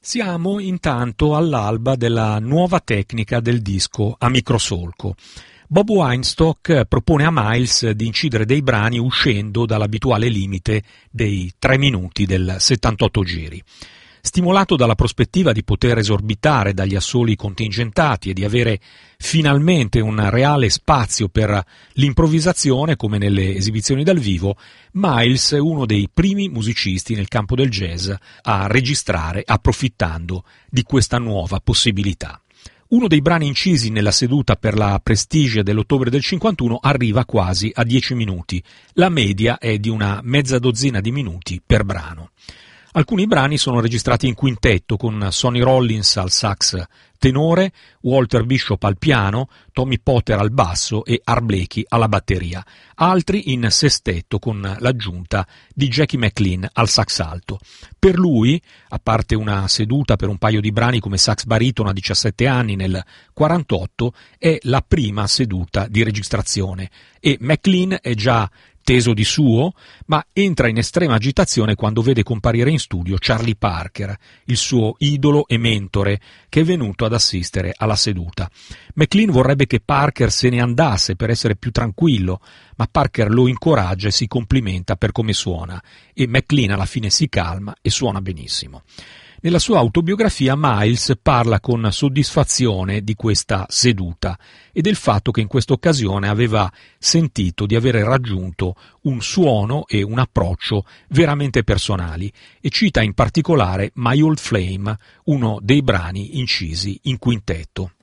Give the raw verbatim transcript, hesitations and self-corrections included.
Siamo intanto all'alba della nuova tecnica del disco a microsolco. Bob Weinstock propone a Miles di incidere dei brani uscendo dall'abituale limite dei tre minuti del settantotto giri. Stimolato dalla prospettiva di poter esorbitare dagli assoli contingentati e di avere finalmente un reale spazio per l'improvvisazione come nelle esibizioni dal vivo, Miles è uno dei primi musicisti nel campo del jazz a registrare approfittando di questa nuova possibilità. Uno dei brani incisi nella seduta per la Prestige dell'ottobre del cinquantuno arriva quasi a dieci minuti. La media è di una mezza dozzina di minuti per brano. Alcuni brani sono registrati in quintetto con Sonny Rollins al sax tenore, Walter Bishop al piano, Tommy Potter al basso e Art Blakey alla batteria, altri in sestetto con l'aggiunta di Jackie McLean al sax alto. Per lui, a parte una seduta per un paio di brani come sax baritono a diciassette anni nel quarantotto, è la prima seduta di registrazione e McLean è già teso di suo, ma entra in estrema agitazione quando vede comparire in studio Charlie Parker, il suo idolo e mentore, che è venuto ad assistere alla seduta. McLean vorrebbe che Parker se ne andasse per essere più tranquillo, ma Parker lo incoraggia e si complimenta per come suona, e McLean alla fine si calma e suona benissimo. Nella sua autobiografia Miles parla con soddisfazione di questa seduta e del fatto che in questa occasione aveva sentito di avere raggiunto un suono e un approccio veramente personali e cita in particolare My Old Flame, uno dei brani incisi in quintetto.